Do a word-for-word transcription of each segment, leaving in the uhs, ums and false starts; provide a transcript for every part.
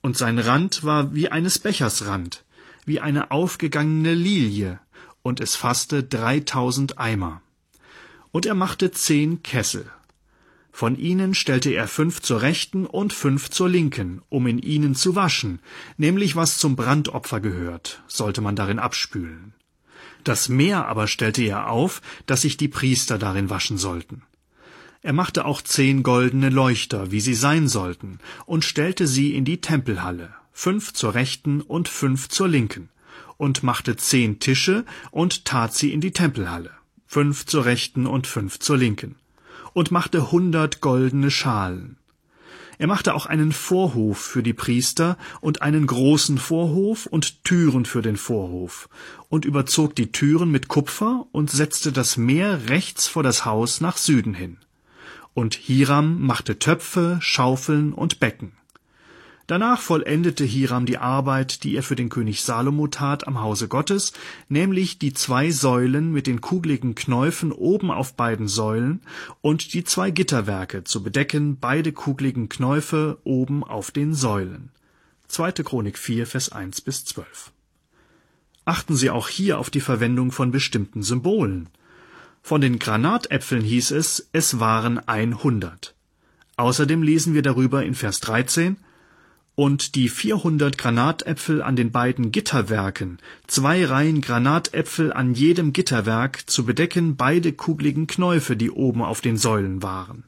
und sein Rand war wie eines Bechers Rand, wie eine aufgegangene Lilie, und es fasste dreitausend Eimer. Und er machte zehn Kessel. Von ihnen stellte er fünf zur rechten und fünf zur linken, um in ihnen zu waschen, nämlich was zum Brandopfer gehört, sollte man darin abspülen. Das Meer aber stellte er auf, dass sich die Priester darin waschen sollten. Er machte auch zehn goldene Leuchter, wie sie sein sollten, und stellte sie in die Tempelhalle, fünf zur rechten und fünf zur linken, und machte zehn Tische und tat sie in die Tempelhalle, fünf zur rechten und fünf zur linken, und machte hundert goldene Schalen. Er machte auch einen Vorhof für die Priester und einen großen Vorhof und Türen für den Vorhof und überzog die Türen mit Kupfer und setzte das Meer rechts vor das Haus nach Süden hin. Und Hiram machte Töpfe, Schaufeln und Becken. Danach vollendete Hiram die Arbeit, die er für den König Salomo tat am Hause Gottes, nämlich die zwei Säulen mit den kugligen Knäufen oben auf beiden Säulen und die zwei Gitterwerke zu bedecken, beide kugligen Knäufe oben auf den Säulen. zweite. Chronik vier, Vers eins bis zwölf. Achten Sie auch hier auf die Verwendung von bestimmten Symbolen. Von den Granatäpfeln hieß es, es waren hundert. Außerdem lesen wir darüber in Vers dreizehn, und die vierhundert Granatäpfel an den beiden Gitterwerken, zwei Reihen Granatäpfel an jedem Gitterwerk, zu bedecken beide kugligen Knäufe, die oben auf den Säulen waren.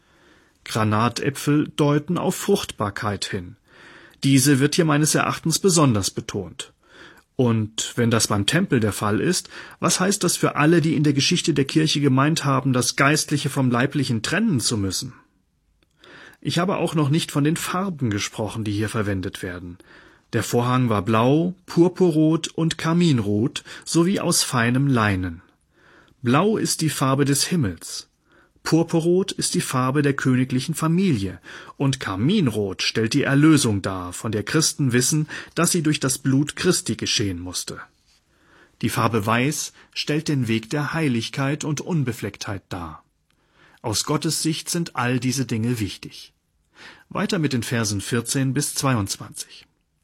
Granatäpfel deuten auf Fruchtbarkeit hin. Diese wird hier meines Erachtens besonders betont. Und wenn das beim Tempel der Fall ist, was heißt das für alle, die in der Geschichte der Kirche gemeint haben, das Geistliche vom Leiblichen trennen zu müssen? Ich habe auch noch nicht von den Farben gesprochen, die hier verwendet werden. Der Vorhang war blau, purpurrot und karminrot, sowie aus feinem Leinen. Blau ist die Farbe des Himmels. Purpurrot ist die Farbe der königlichen Familie, und Karminrot stellt die Erlösung dar, von der Christen wissen, dass sie durch das Blut Christi geschehen musste. Die Farbe Weiß stellt den Weg der Heiligkeit und Unbeflecktheit dar. Aus Gottes Sicht sind all diese Dinge wichtig. Weiter mit den Versen vierzehn bis zweiundzwanzig.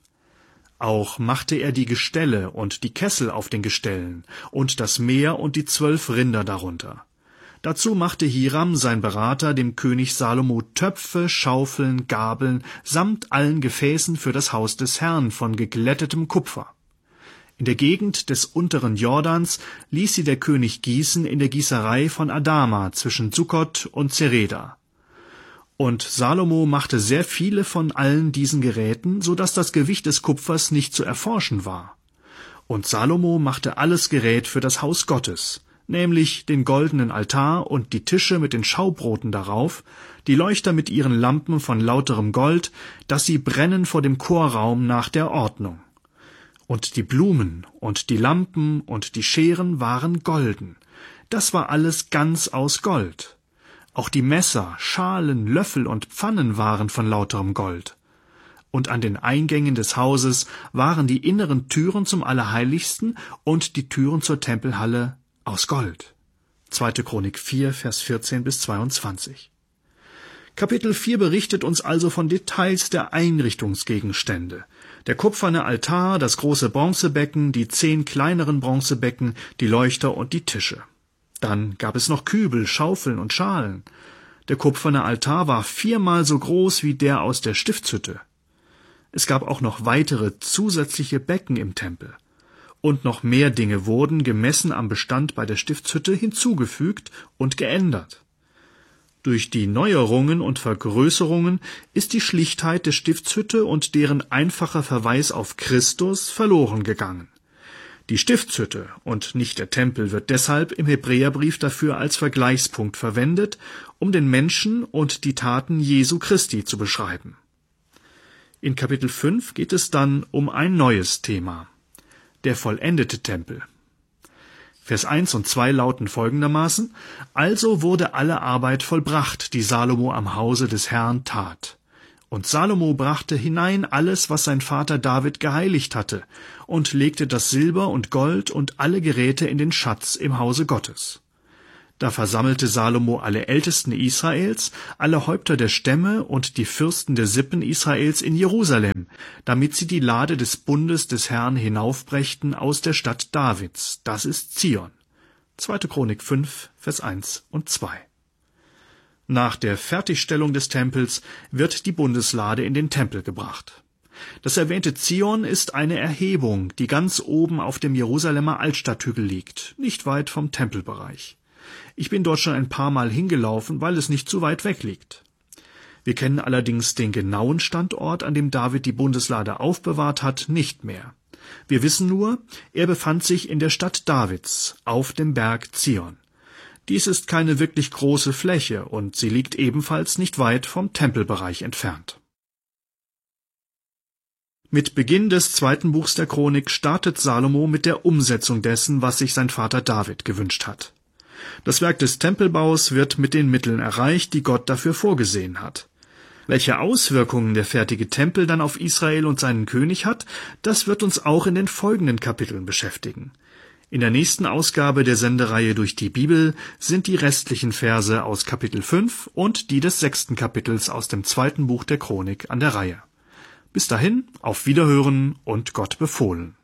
Auch machte er die Gestelle und die Kessel auf den Gestellen und das Meer und die zwölf Rinder darunter. Dazu machte Hiram, sein Berater, dem König Salomo Töpfe, Schaufeln, Gabeln samt allen Gefäßen für das Haus des Herrn von geglättetem Kupfer. In der Gegend des unteren Jordans ließ sie der König gießen in der Gießerei von Adama zwischen Sukkot und Zereda. Und Salomo machte sehr viele von allen diesen Geräten, so dass das Gewicht des Kupfers nicht zu erforschen war. Und Salomo machte alles Gerät für das Haus Gottes, nämlich den goldenen Altar und die Tische mit den Schaubroten darauf, die Leuchter mit ihren Lampen von lauterem Gold, dass sie brennen vor dem Chorraum nach der Ordnung. Und die Blumen und die Lampen und die Scheren waren golden. Das war alles ganz aus Gold. Auch die Messer, Schalen, Löffel und Pfannen waren von lauterem Gold. Und an den Eingängen des Hauses waren die inneren Türen zum Allerheiligsten und die Türen zur Tempelhalle aus Gold. zweite. Chronik vier, Vers vierzehn bis zweiundzwanzig. Kapitel vier berichtet uns also von Details der Einrichtungsgegenstände. Der kupferne Altar, das große Bronzebecken, die zehn kleineren Bronzebecken, die Leuchter und die Tische. Dann gab es noch Kübel, Schaufeln und Schalen. Der kupferne Altar war viermal so groß wie der aus der Stiftshütte. Es gab auch noch weitere zusätzliche Becken im Tempel. Und noch mehr Dinge wurden, gemessen am Bestand bei der Stiftshütte, hinzugefügt und geändert. Durch die Neuerungen und Vergrößerungen ist die Schlichtheit der Stiftshütte und deren einfacher Verweis auf Christus verloren gegangen. Die Stiftshütte und nicht der Tempel wird deshalb im Hebräerbrief dafür als Vergleichspunkt verwendet, um den Menschen und die Taten Jesu Christi zu beschreiben. In Kapitel fünf geht es dann um ein neues Thema: der vollendete Tempel. Vers eins und zwei lauten folgendermaßen: Also wurde alle Arbeit vollbracht, die Salomo am Hause des Herrn tat. Und Salomo brachte hinein alles, was sein Vater David geheiligt hatte, und legte das Silber und Gold und alle Geräte in den Schatz im Hause Gottes. Da versammelte Salomo alle Ältesten Israels, alle Häupter der Stämme und die Fürsten der Sippen Israels in Jerusalem, damit sie die Lade des Bundes des Herrn hinaufbrächten aus der Stadt Davids, das ist Zion. zweite. Chronik fünf, Vers eins und zwei. Nach der Fertigstellung des Tempels wird die Bundeslade in den Tempel gebracht. Das erwähnte Zion ist eine Erhebung, die ganz oben auf dem Jerusalemer Altstadthügel liegt, nicht weit vom Tempelbereich. Ich bin dort schon ein paar Mal hingelaufen, weil es nicht zu weit weg liegt. Wir kennen allerdings den genauen Standort, an dem David die Bundeslade aufbewahrt hat, nicht mehr. Wir wissen nur, er befand sich in der Stadt Davids, auf dem Berg Zion. Dies ist keine wirklich große Fläche und sie liegt ebenfalls nicht weit vom Tempelbereich entfernt. Mit Beginn des zweiten Buchs der Chronik startet Salomo mit der Umsetzung dessen, was sich sein Vater David gewünscht hat. Das Werk des Tempelbaus wird mit den Mitteln erreicht, die Gott dafür vorgesehen hat. Welche Auswirkungen der fertige Tempel dann auf Israel und seinen König hat, das wird uns auch in den folgenden Kapiteln beschäftigen. In der nächsten Ausgabe der Sendereihe durch die Bibel sind die restlichen Verse aus Kapitel fünf und die des sechsten Kapitels aus dem zweiten Buch der Chronik an der Reihe. Bis dahin, auf Wiederhören und Gott befohlen.